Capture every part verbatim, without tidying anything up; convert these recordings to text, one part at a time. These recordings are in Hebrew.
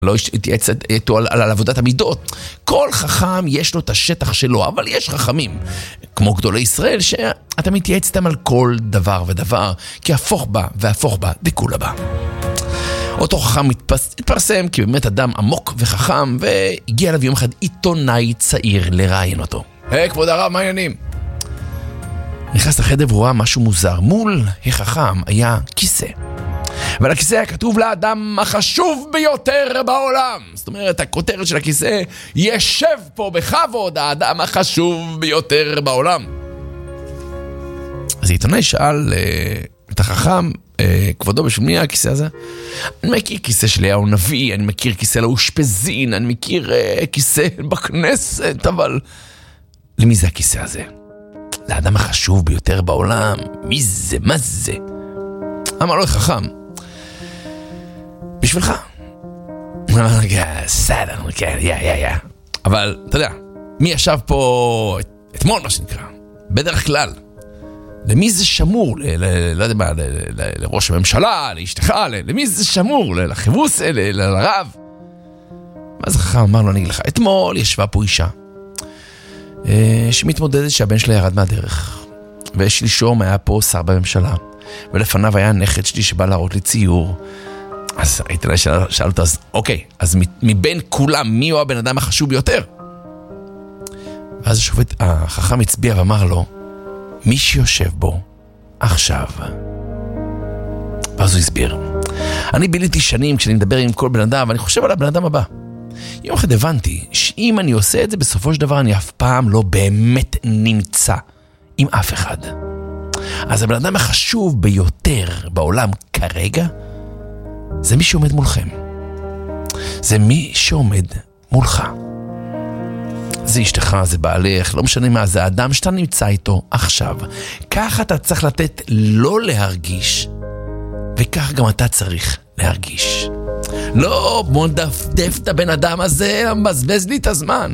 לא התייעץ איתו על, על עבודת המידות. כל חכם יש לו את השטח שלו, אבל יש חכמים, כמו גדולי ישראל, שאתה מתייעץ איתם על כל דבר ודבר, כי הפוך בה והפוך בה דכולה בה. אותו חכם התפס, התפרסם כי באמת אדם עמוק וחכם, והגיע אליו יום אחד עיתונאי צעיר לראיין אותו. היי, כבוד הרב, מה העניינים? נכנס לחדר והוא ראה משהו מוזר. מול החכם היה כיסא. ועל הכיסא היה כתוב לאדם החשוב ביותר בעולם. זאת אומרת, הכותרת של הכיסא, ישב פה בכבוד האדם החשוב ביותר בעולם. אז העיתונאי שאל אה, את החכם, אה, כבודו, בשביל מי הכיסא הזה? אני מכיר כיסא של אליהו הנביא, אני מכיר כיסא לאושפזין, אני מכיר אה, כיסא בכנסת, אבל למי זה הכיסא הזה? לאדם החשוב ביותר בעולם. מי זה? מה זה? אמר לו החכם, בשבילך. סדר, כן, יא, יא, יא. אבל, אתה יודע, מי ישב פה אתמול, מה שנקרא? בדרך כלל. למי זה שמור? לא יודע מה, לראש הממשלה, לאשתך, למי זה שמור? לחבוס, לרב? ואז החכם אמר לו, אני אגיד לך, אתמול ישבה פה אישה, שמתמודדת שהבן שלה ירד מהדרך. ושלשום היה פה שר בממשלה. ולפניו היה נכד שלי שבא להראות לי ציור. אז הייתי לה שאל, שאל אותו, אז אוקיי, אז מבין כולם, מי הוא הבן אדם החשוב ביותר? ואז השופט, החכם הצביע ואמר לו, מי שיושב בו עכשיו. ואז הוא הסביר, אני ביליתי שנים כשאני מדבר עם כל בן אדם, ואני חושב על הבן אדם הבא. יום אחד הבנתי שאם אני עושה את זה, בסופו של דבר אני אף פעם לא באמת נמצא עם אף אחד. אז הבן אדם החשוב ביותר בעולם כרגע, זה מי שעומד מולכם. זה מי שעומד מולך. זה אשתך, זה בעלך, לא משנה מה, זה האדם שאתה נמצא איתו עכשיו. כך אתה צריך לתת לא להרגיש, וכך גם אתה צריך להרגיש. לא, בוא נדפדף את הבן אדם הזה, מבזבז לי את הזמן.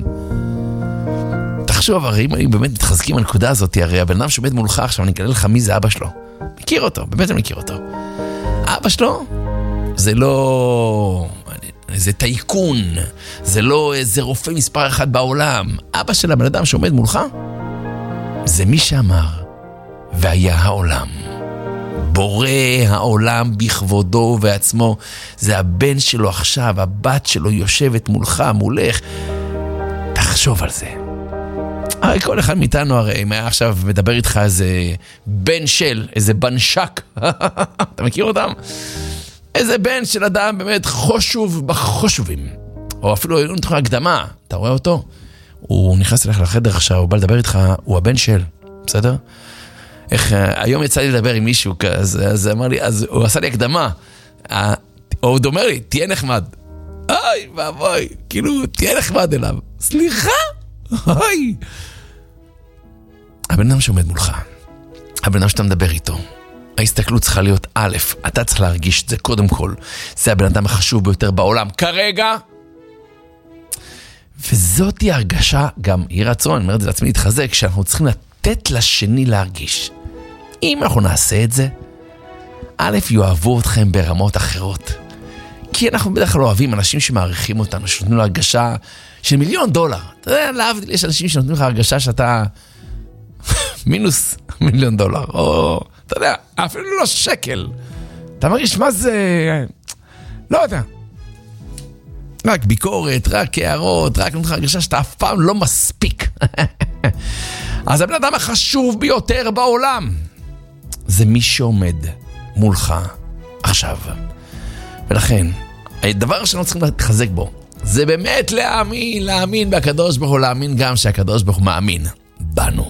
תחשוב, הרי אם באמת מתחזקים הנקודה הזאת, הרי הבן אדם שעומד מולך עכשיו, אני אגלה לך מי זה אבא שלו. מכיר אותו, באמת אני מכיר אותו. אבא שלו זה לא איזה טייקון, זה לא איזה רופא מספר אחד בעולם. אבא של הבן אדם שעומד מולך זה מי שאמר והיה העולם. בורא העולם בכבודו ועצמו. זה הבן שלו עכשיו, הבת שלו יושבת מולך, מולך. תחשוב על זה. הרי כל אחד מאיתנו, הרי אם היה עכשיו מדבר איתך איזה בן של, איזה בנשק, אתה מכיר אותם? איזה בן של אדם באמת חושוב בחשובים, או אפילו היו נתחיל הקדמה, אתה רואה אותו? הוא נכנס אליך לחדר עכשיו, הוא בא לדבר איתך, הוא הבן של, בסדר? איך, היום יצא לי לדבר עם מישהו, אז, אז אמר לי, אז הוא עשה לי הקדמה, או הוא אומר לי, תהיה נחמד. אוי, ואבוי, כאילו, תהיה נחמד אליו. סליחה? אוי. הבן אדם שעומד מולך, הבן אדם שאתה מדבר איתו, ההסתכלות צריכה להיות א', אתה צריך להרגיש את זה קודם כל. זה הבן אדם החשוב ביותר בעולם כרגע. וזאת היא הרגשה, גם היא רצון, אני אומר את זה לעצמי להתחזק, שאנחנו צריכים לתת לשני להרגיש. אם אנחנו נעשה את זה, א', יאהבו אתכם ברמות אחרות. כי אנחנו בדרך כלל אוהבים אנשים שמעריכים אותנו, שנותנים לו הרגשה של מיליון דולר. אתה יודע, להבדיל, יש אנשים שנותנים לך הרגשה שאתה מינוס מיליון דולר, או אתה יודע, אפילו לא שקל. אתה מרגיש מה זה, לא יודע, רק ביקורת, רק הערות, רק נותנים לך הרגשה שאתה אף פעם לא מספיק. אז הבן אדם החשוב ביותר בעולם זה מי שעומד מולך עכשיו. ולכן, הדבר שאנחנו צריכים להתחזק בו, זה באמת להאמין, להאמין בקדוש ברוך הוא, להאמין גם שהקדוש ברוך הוא מאמין בנו.